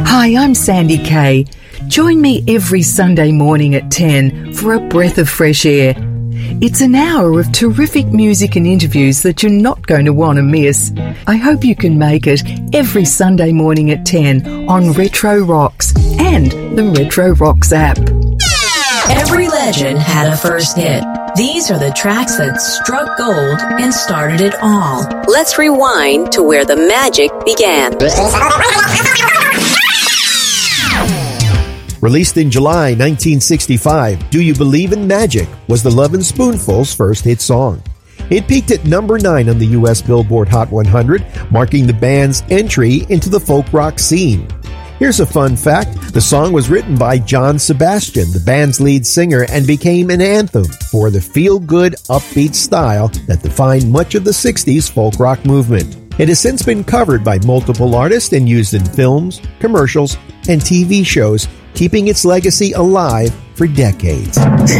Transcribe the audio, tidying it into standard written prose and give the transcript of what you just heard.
Hi, I'm Sandy Kay. Join me every Sunday morning at 10 for a breath of fresh air. It's an hour of terrific music and interviews that you're not going to want to miss. I hope you can make it every Sunday morning at 10 on Retro Rocks and the Retro Rocks app. Every legend had a first hit. These are the tracks that struck gold and started it all. Let's rewind to where the magic began. Released in July 1965, Do You Believe in Magic was the Lovin' Spoonful's first hit song. It peaked at number 9 on the U.S. Billboard Hot 100, marking the band's entry into the folk rock scene. Here's a fun fact. The song was written by John Sebastian, the band's lead singer, and became an anthem for the feel-good, upbeat style that defined much of the 60s folk rock movement. It has since been covered by multiple artists and used in films, commercials, and TV shows, keeping its legacy alive for decades.